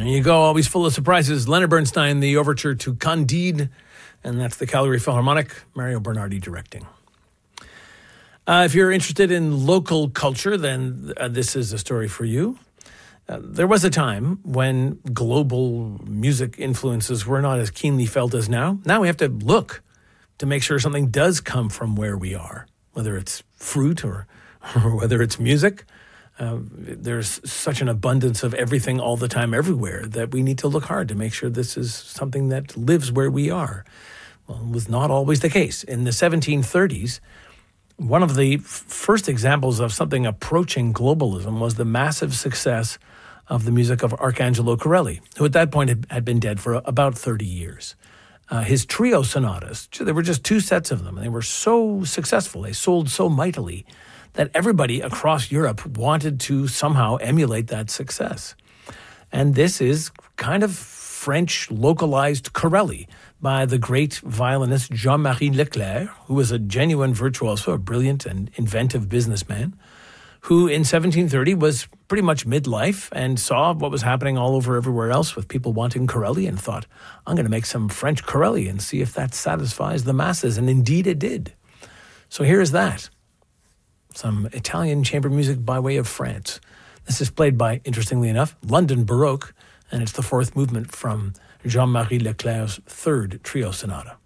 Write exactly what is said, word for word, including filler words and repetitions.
There you go, always full of surprises. Leonard Bernstein, the overture to Candide, and that's the Calgary Philharmonic, Mario Bernardi directing. Uh, if you're interested in local culture, then uh, this is a story for you. Uh, there was a time when global music influences were not as keenly felt as now. Now we have to look to make sure something does come from where we are, whether it's fruit or, or whether it's music. Uh, there's such an abundance of everything all the time, everywhere, that we need to look hard to make sure this is something that lives where we are. Well, it was not always the case. In the seventeen thirties, one of the f- first examples of something approaching globalism was the massive success of the music of Arcangelo Corelli, who at that point had, had been dead for about thirty years. Uh, his trio sonatas, there were just two sets of them, and they were so successful, they sold so mightily, that everybody across Europe wanted to somehow emulate that success. And this is kind of French localized Corelli by the great violinist Jean-Marie Leclerc, who was a genuine virtuoso, a brilliant and inventive businessman, who in seventeen thirty was pretty much midlife and saw what was happening all over everywhere else with people wanting Corelli and thought, I'm going to make some French Corelli and see if that satisfies the masses. And indeed it did. So here's that. Some Italian chamber music by way of France. This is played by, interestingly enough, London Baroque, and it's the fourth movement from Jean-Marie Leclerc's third trio sonata.